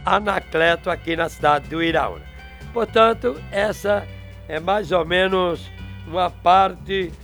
Anacleto aqui na cidade do Uiraúna. Portanto, essa é mais ou menos uma parte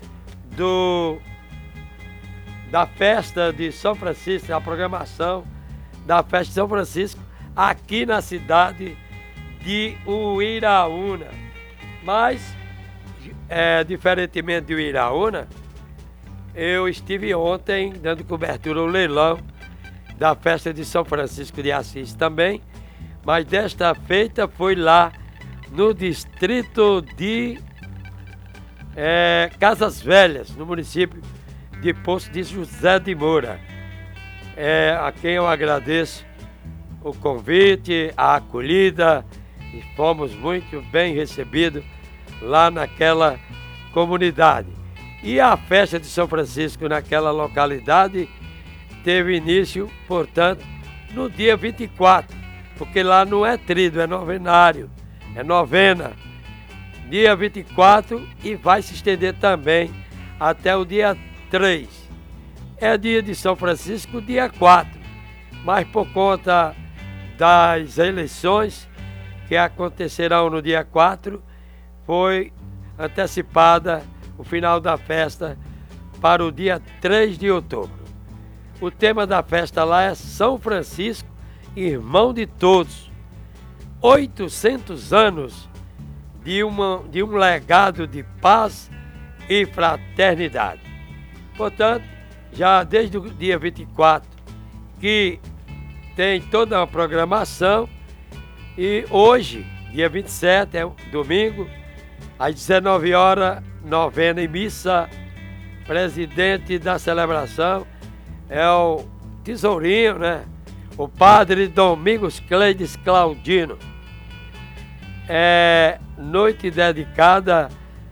da festa de São Francisco, a programação da festa de São Francisco aqui na cidade de Uiraúna. Mas, diferentemente de Uiraúna, eu estive ontem dando cobertura ao leilão da festa de São Francisco de Assis também, mas desta feita foi lá no distrito de Casas Velhas, no município de Poço de José de Moura. A quem eu agradeço o convite, a acolhida, e fomos muito bem recebidos lá naquela comunidade. E a festa de São Francisco naquela localidade teve início, portanto, no dia 24, porque lá não é tríduo, é novenário, é novena. Dia 24 e vai se estender também até o dia 3. É dia de São Francisco, dia 4, mas por conta das eleições que acontecerão no dia 4, foi antecipada o final da festa para o dia 3 de outubro. O tema da festa lá é São Francisco, irmão de todos. 800 anos de um legado de paz e fraternidade. Portanto, já desde o dia 24, que tem toda uma programação, e hoje, dia 27, é um domingo, às 19 horas, novena e missa. Presidente da celebração é o tesourinho, né? O padre Domingos Cleides Claudino. É noite dedicada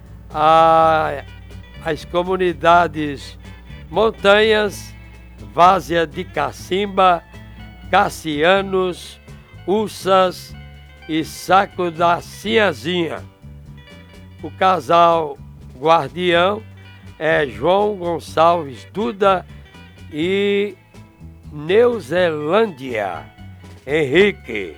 às comunidades Montanhas, Várzea de Cacimba, Cassianos, Ursas e Saco da Sinhazinha. O casal guardião é João Gonçalves Duda e Neuzelândia Henrique.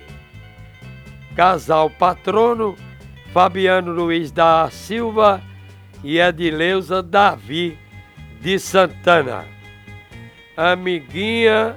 Casal patrono Fabiano Luiz da Silva e Edileuza Davi de Santana. Amiguinha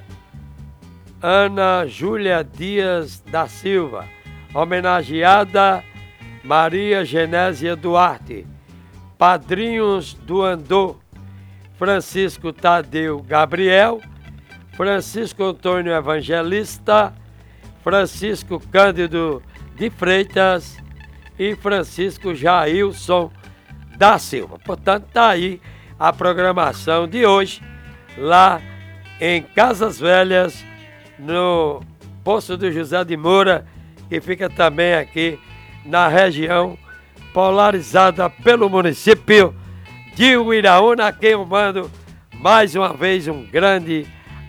Ana Júlia Dias da Silva. Homenageada Maria Genésia Duarte. Padrinhos do Andor: Francisco Tadeu Gabriel, Francisco Antônio Evangelista, Francisco Cândido de Freitas e Francisco Jailson da Silva. Portanto, está aí a programação de hoje, lá em Casas Velhas, no Poço do José de Moura, que fica também aqui na região polarizada pelo município de Uiraúna, a quem eu mando mais uma vez um grande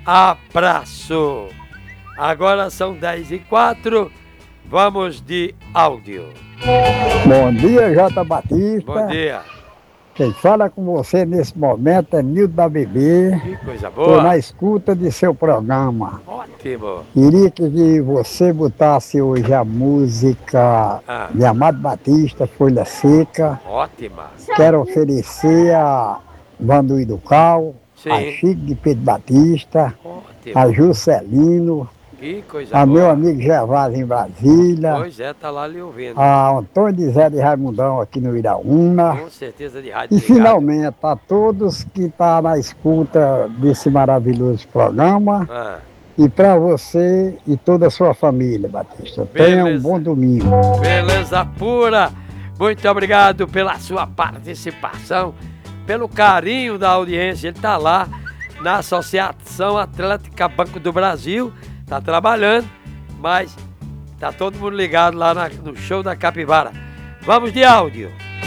abraço. Agora são 10h04, vamos de áudio. Bom dia, J. Batista. Bom dia. Quem fala com você nesse momento é Nildo da Bebê. Que coisa Estou boa. na escuta de seu programa. Ótimo. Queria que você botasse hoje a música de Amado Batista, Folha Seca. Ótima. Quero oferecer a Vanduí do Cal, a Chico de Pedro Batista, ótimo, a Juscelino, que coisa a boa. meu amigo Gervásio em Brasília, Pois é, tá lá lhe ouvindo. a Antônio de Zé de Raimundão aqui no Iraúna. Com certeza de rádio. E ligado. finalmente a todos que estão na escuta desse maravilhoso programa. E para você e toda a sua família, Batista. Tenha um bom domingo. Beleza pura. Muito obrigado pela sua participação, pelo carinho da audiência. Ele está lá na Associação Atlética Banco do Brasil, está trabalhando, mas está todo mundo ligado lá no show da Capivara. Vamos de áudio.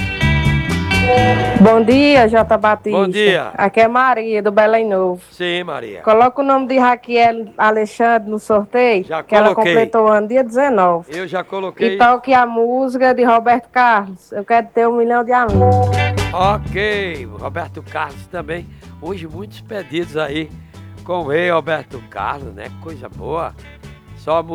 Bom dia, J. Batista. Bom dia. Aqui é Maria, do Belém Novo. Sim, Maria. Coloca o nome de Raquel Alexandre no sorteio, Já que ela coloquei. completou o ano dia 19. Eu já coloquei. E toque a música de Roberto Carlos. Eu quero ter 1 milhão de amigos. Ok, Roberto Carlos também. Hoje muitos pedidos aí com o rei Roberto Carlos, né? Coisa boa. Só música.